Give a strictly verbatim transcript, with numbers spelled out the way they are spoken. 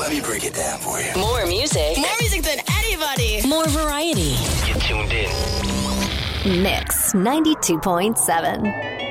Let me break it down for you. More music. More music than anybody. More variety. Get tuned in. Mix ninety-two point seven.